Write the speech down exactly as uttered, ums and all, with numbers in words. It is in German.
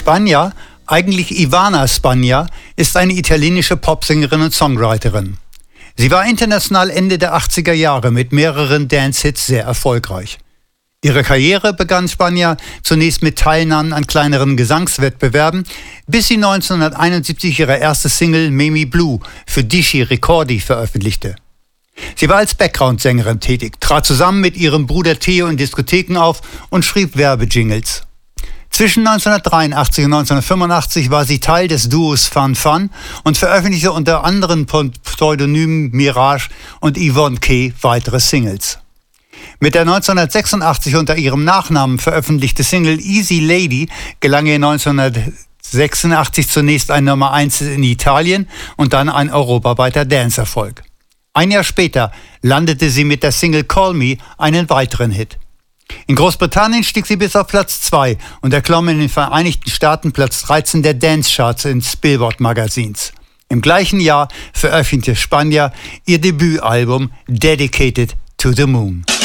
Spagna, eigentlich Ivana Spagna, ist eine italienische Popsängerin und Songwriterin. Sie war international Ende der achtziger Jahre mit mehreren Dance-Hits sehr erfolgreich. Ihre Karriere begann Spagna zunächst mit Teilnahmen an kleineren Gesangswettbewerben, bis sie neunzehnhunderteinundsiebzig ihre erste Single Mimi Blue für Dischi Ricordi veröffentlichte. Sie war als Background-Sängerin tätig, trat zusammen mit ihrem Bruder Theo in Diskotheken auf und schrieb Werbejingles. Zwischen neunzehnhundertdreiundachtzig und neunzehnhundertfünfundachtzig war sie Teil des Duos Fun Fun und veröffentlichte unter anderen Pseudonymen Mirage und Yvonne K. weitere Singles. Mit der neunzehnhundertsechsundachtzig unter ihrem Nachnamen veröffentlichte Single Easy Lady gelang ihr neunzehnhundertsechsundachtzig zunächst ein Nummer eins in Italien und dann ein europaweiter Dance-Erfolg. Ein Jahr später landete sie mit der Single Call Me einen weiteren Hit. In Großbritannien stieg sie bis auf Platz zwei und erklomm in den Vereinigten Staaten Platz dreizehn der Dance-Charts ins Billboard-Magazins. Im gleichen Jahr veröffentlichte Spagna ihr Debütalbum Dedicated to the Moon.